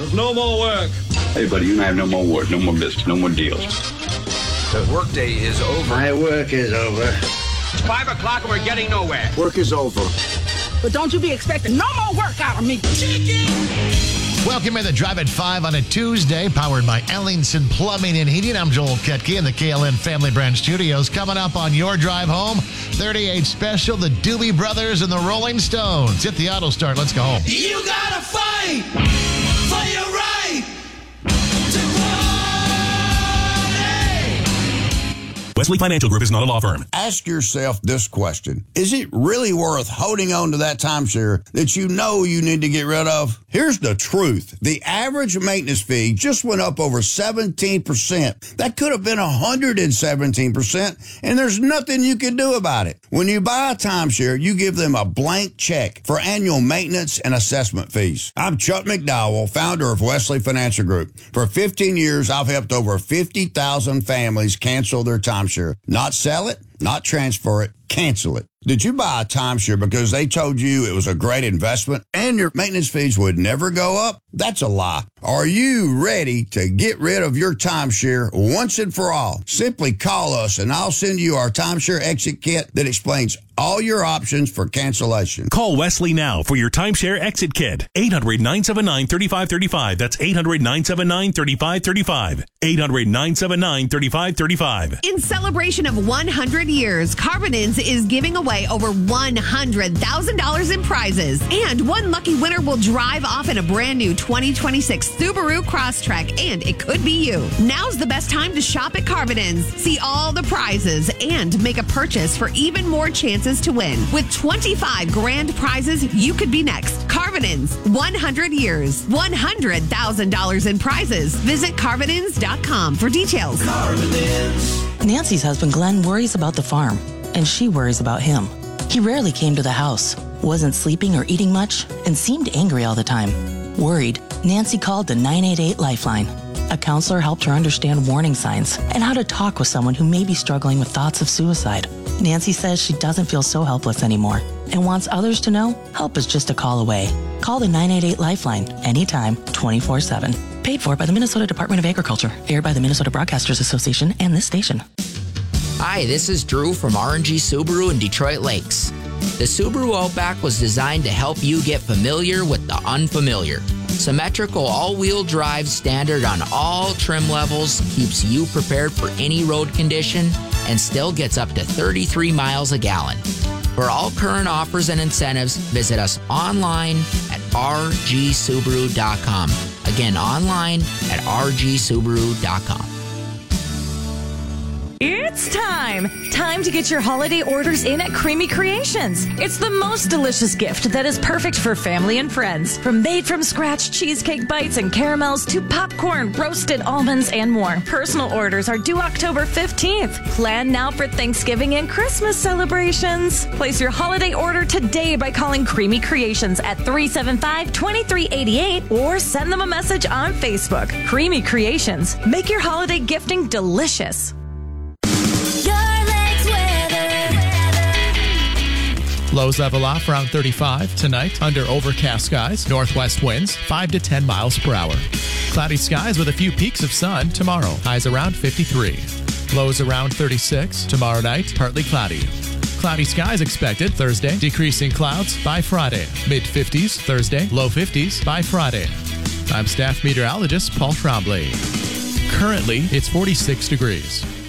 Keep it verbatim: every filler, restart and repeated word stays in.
There's no more work. Hey, buddy, you and I have no more work, no more business, no more deals. The workday is over. My work is over. It's five o'clock and we're getting nowhere. Work is over. But don't you be expecting no more work out of me. Welcome to the Drive at five on a Tuesday, powered by Ellingson Plumbing and Heating. I'm Joel Ketke in the K L N Family Brand Studios. Coming up on your drive home, thirty-eight Special, the Doobie Brothers and the Rolling Stones. Hit the auto start. Let's go home. You gotta fight for your right to party. Wesley Financial Group is not a law firm. Ask yourself this question. Is it really worth holding on to that timeshare that you know you need to get rid of? Here's the truth. The average maintenance fee just went up over seventeen percent. That could have been one hundred seventeen percent, and there's nothing you can do about it. When you buy a timeshare, you give them a blank check for annual maintenance and assessment fees. I'm Chuck McDowell, founder of Wesley Financial Group. For fifteen years, I've helped over fifty thousand families cancel their timeshare. Not sell it, not transfer it, cancel it. Did you buy a timeshare because they told you it was a great investment and your maintenance fees would never go up? That's a lie. Are you ready to get rid of your timeshare once and for all? Simply call us and I'll send you our timeshare exit kit that explains all your options for cancellation. Call Wesley now for your timeshare exit kit. eight hundred, nine seven nine, three five three five. That's eight hundred, nine seven nine, three five three five. eight hundred, nine seven nine, three five three five. In celebration of one hundred years, Carbonins is giving away over one hundred thousand dollars in prizes. And one lucky winner will drive off in a brand new twenty twenty-six Subaru Crosstrek, and it could be you. Now's the best time to shop at Carbonins. See all the prizes and make a purchase for even more chances to win. With twenty-five grand prizes, you could be next. Carbonins, one hundred years, one hundred thousand dollars in prizes. Visit Carbonins dot com for details. Carbonins. Nancy's husband Glenn worries about the farm, and she worries about him. He rarely came to the house, wasn't sleeping or eating much, and seemed angry all the time. Worried, Nancy called the nine eight eight Lifeline. A counselor helped her understand warning signs and how to talk with someone who may be struggling with thoughts of suicide. Nancy says she doesn't feel so helpless anymore and wants others to know help is just a call away. Call the nine eight eight Lifeline anytime, twenty-four seven. Paid for by the Minnesota Department of Agriculture. Aired by the Minnesota Broadcasters Association and this station. Hi, this is Drew from R and G Subaru in Detroit Lakes. The Subaru Outback was designed to help you get familiar with the unfamiliar. Symmetrical all-wheel drive standard on all trim levels keeps you prepared for any road condition and still gets up to thirty-three miles a gallon. For all current offers and incentives, visit us online at r g subaru dot com. Again, online at r g subaru dot com. It's time! Time to get your holiday orders in at Creamy Creations. It's the most delicious gift that is perfect for family and friends. From made-from-scratch cheesecake bites and caramels to popcorn, roasted almonds, and more. Personal orders are due October fifteenth. Plan now for Thanksgiving and Christmas celebrations. Place your holiday order today by calling Creamy Creations at three seven five, two three eight eight or send them a message on Facebook. Creamy Creations. Make your holiday gifting delicious. Lows level off around thirty-five tonight under overcast skies. Northwest winds five to ten miles per hour. Cloudy skies with a few peaks of sun tomorrow. Highs around fifty-three. Lows around thirty-six. Tomorrow night, partly cloudy. Cloudy skies expected Thursday. Decreasing clouds by Friday. Mid fifties Thursday. Low fifties by Friday. I'm staff meteorologist Paul Trombley. Currently, it's forty-six degrees.